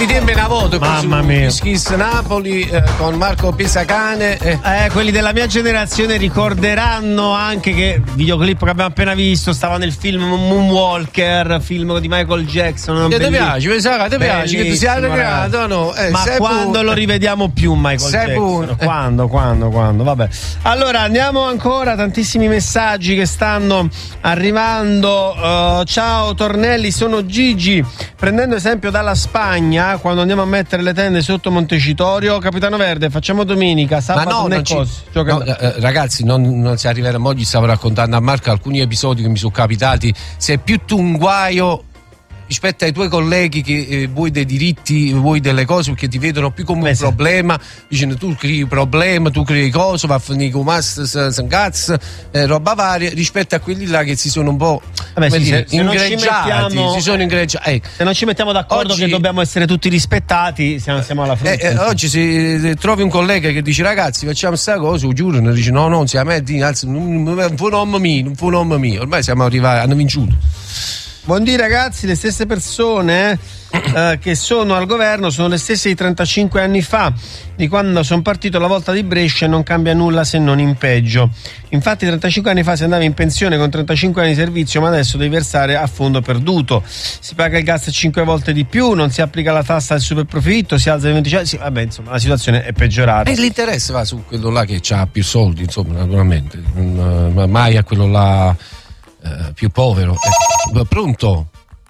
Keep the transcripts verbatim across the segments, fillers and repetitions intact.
quelli tempi una volta. Mamma mia. Schis Napoli eh, con Marco Pisacane. Eh. eh, quelli della mia generazione ricorderanno anche che il videoclip che abbiamo appena visto stava nel film Moonwalker, film di Michael Jackson. Ti piace? Pensavo, ti piace che ti sia regalato, no? Eh, Ma quando pur... lo rivediamo più Michael sei Jackson? Pur... Quando, quando, quando? Vabbè. Allora andiamo ancora, tantissimi messaggi che stanno arrivando. Uh, ciao Tornelli, sono Gigi. Prendendo esempio dalla Spagna, quando andiamo a mettere le tende sotto Montecitorio, Capitano Verde, facciamo domenica, sabato Ma no, non ci... cose. no eh, ragazzi, non, non si arriverà. Oggi stavo raccontando a Marco alcuni episodi che mi sono capitati. Se più tu un guaio rispetto ai tuoi colleghi che eh, vuoi dei diritti, vuoi delle cose perché ti vedono più come Beh, un sì. problema, dicono tu crei problema, tu crei cose, va a finire con master, sangazz, eh, roba varia, rispetto a quelli là che si sono un po' Vabbè, sì, dire, se, ingreggiati, se mettiamo, si sono ingreggiati. Eh. Se non ci mettiamo d'accordo oggi, che dobbiamo essere tutti rispettati, siamo, siamo alla frutta. Eh, eh, oggi se eh, trovi un collega che dice ragazzi facciamo sta cosa, giuro, ne dice no, non si a me, anzi, non fu un nome mio, non fu un nome mio, ormai siamo arrivati, hanno vinciuto. Buondì ragazzi, le stesse persone eh, che sono al governo sono le stesse di trentacinque anni fa, di quando sono partito alla volta di Brescia, e non cambia nulla se non in peggio. Infatti trentacinque anni fa si andava in pensione con trentacinque anni di servizio, ma adesso devi versare a fondo perduto. Si paga il gas cinque volte di più, non si applica la tassa del superprofitto, si alza di venticinque. Sì, vabbè, insomma, la situazione è peggiorata. E l'interesse va su quello là che ha più soldi, insomma, naturalmente, non, mai a quello là Uh, più povero. Eh, pronto?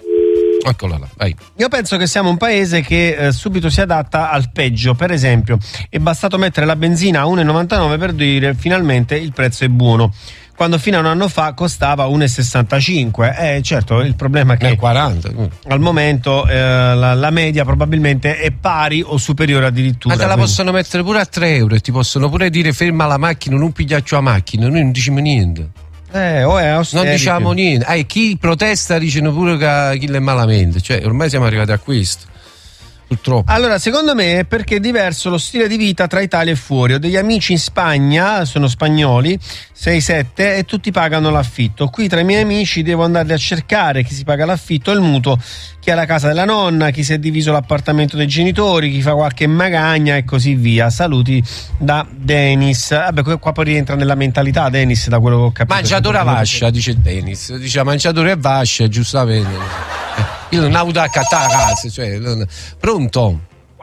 Eccola là, vai. Io penso che siamo un paese che eh, subito si adatta al peggio. Per esempio, è bastato mettere la benzina a uno virgola novantanove per dire finalmente il prezzo è buono, quando fino a un anno fa costava uno virgola sessantacinque. Eh, certo, il problema è che quaranta al momento eh, la, la media probabilmente è pari o superiore addirittura. Ma te la quindi... possono mettere pure a tre euro e ti possono pure dire ferma la macchina, non pigliaccio la macchina, noi non diciamo niente. Eh, oh, è non diciamo niente. Eh, chi protesta dicono pure che chi è malamente. Cioè, ormai siamo arrivati a questo. Purtroppo. Allora, secondo me è perché è diverso lo stile di vita tra Italia e fuori. Ho degli amici in Spagna, sono spagnoli, sei sette, e tutti pagano l'affitto. Qui tra i miei amici devo andarli a cercare chi si paga l'affitto e il mutuo, chi ha la casa della nonna, chi si è diviso l'appartamento dei genitori, chi fa qualche magagna e così via. Saluti da Denis. Vabbè, qua poi rientra nella mentalità Denis, da quello che ho capito. Mangiatore a vascia, dice Denis. Dice mangiatore a vascia, giustamente. Io non ho avuto a cattare a casa, cioè, non... Pronto?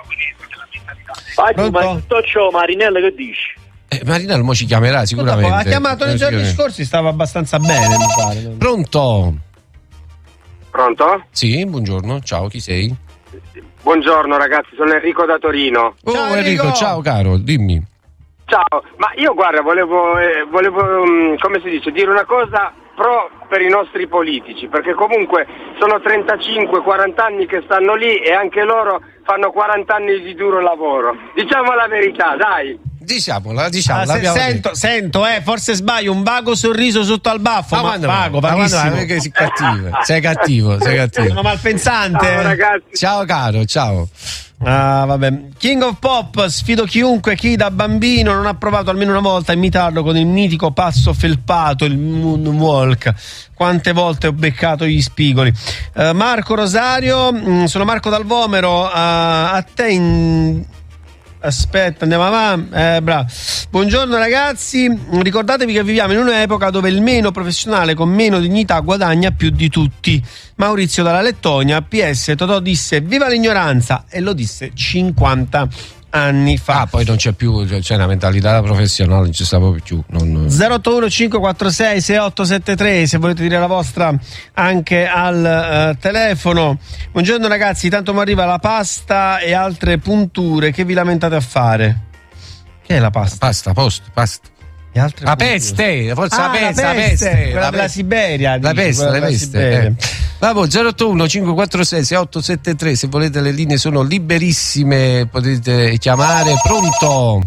Pronto? Ma tutto ciò, Marinello, che dici? Eh, Marinello mo ci chiamerà sicuramente. Ha chiamato nei giorni scorsi, stava abbastanza bene, mi pare. Pronto? Pronto? Sì, buongiorno, ciao, chi sei? Buongiorno ragazzi, sono Enrico da Torino. Oh ciao, Enrico. Enrico, ciao caro, dimmi. Ciao, ma io guarda, volevo, eh, volevo um, come si dice, dire una cosa pro per i nostri politici, perché comunque sono trentacinque quaranta anni che stanno lì e anche loro fanno quaranta anni di duro lavoro. Diciamo la verità, dai. Diciamola, diciamola. Ah, se, sento, sento, eh, forse sbaglio, un vago sorriso sotto al baffo, ma, ma quando, vago, ma vagissimo. Quando, sei cattivo, sei cattivo, sei cattivo. Sono malpensante. Ciao ragazzi. Ciao caro, ciao. Ah, vabbè. King of Pop, sfido chiunque chi da bambino non ha provato almeno una volta a imitarlo con il mitico passo felpato, il moonwalk. Quante volte ho beccato gli spigoli. Uh, Marco Rosario, mh, sono Marco Dal Vomero, uh, a te in... Aspetta, andiamo avanti. Eh, bravo. Buongiorno ragazzi, ricordatevi che viviamo in un'epoca dove il meno professionale con meno dignità guadagna più di tutti. Maurizio dalla Lettonia. P S Totò disse viva l'ignoranza e lo disse cinquanta anni fa. Ah, poi non c'è più, c'è una mentalità professionale, non ci sta proprio più. Non... zero otto uno cinque quattro sei sei otto sette tre, se volete dire la vostra anche al uh, telefono. Buongiorno ragazzi, tanto mi arriva la pasta e altre punture, che vi lamentate a fare? Che è la pasta? Pasta, posto, pasta. E altre la punture. Peste, forse ah, la peste, la peste, la peste, quella la della peste. Siberia, la dici, peste, la peste. Eh. Vabbè, zero otto uno cinque quattro sei sei otto sette tre, se volete le linee sono liberissime, potete chiamare. Pronto? Oh,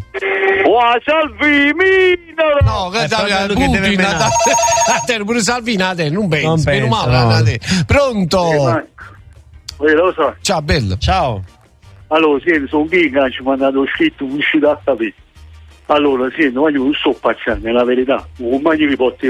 Salvini! No, eh, guarda, Putin, a te pure Salvini, a te, non pensi, non meno penso, male, no. a te. Pronto? Eh, lo so. Ciao, bello. Ciao. Allora, sì, sono Binga, ci ha mandato scritto uscito a tappeto. Allora, sì, no, io non sto pacciando, è la verità. Come mi porti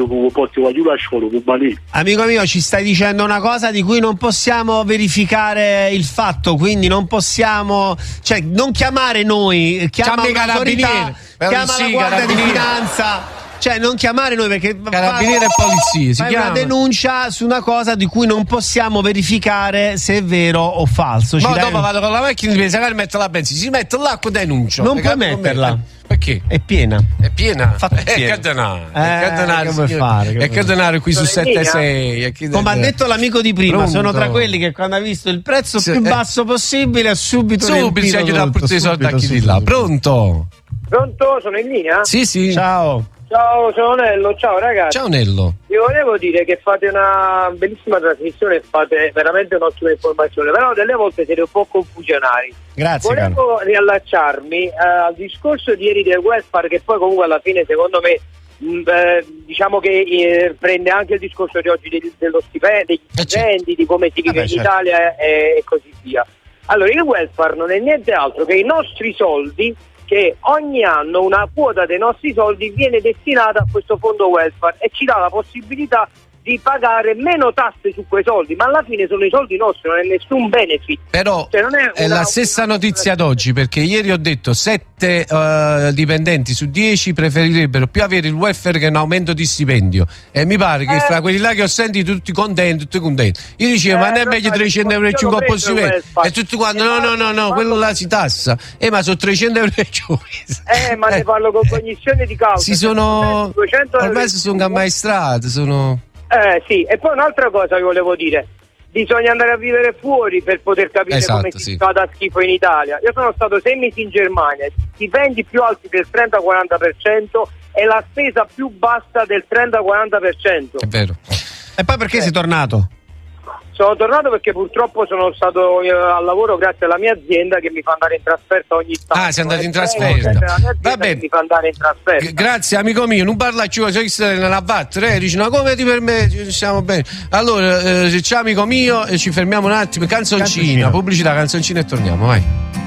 a scuola, come lì. Amico mio, ci stai dicendo una cosa di cui non possiamo verificare il fatto, quindi non possiamo, cioè, non chiamare noi, chiama un'autorità, chiama sì, la Guardia di Carabinieri. Finanza. Cioè, non chiamare noi perché Carabinieri e polizia si fai chiama. una denuncia su una cosa di cui non possiamo verificare se è vero o falso. Ci Ma dai- dopo vado con la macchina di benzina e metto la benzina, si mette l'acqua e denuncia. Non Hai puoi capito? metterla. Perché? È piena. È piena. Fatto È pieno. che denaro. Eh, È che denaro, che vuoi signore. fare, che È vuoi che denaro qui su Sono in linea? sette sei. È che Come ha denaro. detto l'amico di prima, Pronto? sono tra quelli che quando ha visto il prezzo Sì, più eh. basso possibile ha subito Subito riempito si aiuta a tutto, portare i soldi a subito, chi di subito, là. subito. Pronto? Pronto? Sono in linea? Sì, sì. Ciao. Ciao, sono Nello, ciao ragazzi. Ciao Nello. Vi volevo dire che fate una bellissima trasmissione e fate veramente un'ottima informazione, però delle volte siete un po' confusionari. Grazie, caro. Volevo riallacciarmi eh, al discorso di ieri del welfare, che poi comunque alla fine secondo me mh, eh, diciamo che eh, prende anche il discorso di oggi del- dello stipendio, degli Eh, certo. stipendi, di come si vive Vabbè, in certo. Italia e, e così via. Allora, il welfare non è niente altro che i nostri soldi, che ogni anno una quota dei nostri soldi viene destinata a questo fondo welfare e ci dà la possibilità di pagare meno tasse su quei soldi, ma alla fine sono i soldi nostri, non è nessun benefit. Però Cioè, non è è una- la stessa una- notizia d'oggi, perché ieri ho detto sette dipendenti su dieci preferirebbero più avere il welfare che un aumento di stipendio, e mi pare che Eh. fra quelli là che ho sentito tutti contenti, tutti contenti. Io dicevo, Eh, ma non è no, meglio no, trecento euro e io cinque lo po' prendo il stipendio? welfare. E tutti quanti, Ne no, no, parlo- no, no, parlo- quello là si tassa. Eh, ma sono trecento euro e cinque. Eh, ma ne parlo con cognizione di causa. Si sono, duecento euro ormai si sono ammaestrati, sono... Eh sì, e poi un'altra cosa vi volevo dire. Bisogna andare a vivere fuori per poter capire Esatto, come si sì. fa da schifo in Italia. Io sono stato sei mesi in Germania, stipendi più alti del trenta quaranta per cento e la spesa più bassa del trenta quaranta per cento. È vero. E poi perché Eh. sei tornato? Sono tornato perché purtroppo sono stato eh, al lavoro grazie alla mia azienda che mi fa andare in trasferta ogni tanto. Ah, sei andato in Eh, trasferta. grazie alla mia azienda Va bene. che mi fa andare in trasferta. G- Grazie amico mio, non parla più, sai che stai nella battere, eh? Dici, no, come ti permetti? Stiamo bene. Allora, eh, ciao amico mio, e ci fermiamo un attimo, canzoncina, Canzoncina. pubblicità, canzoncina e torniamo, vai.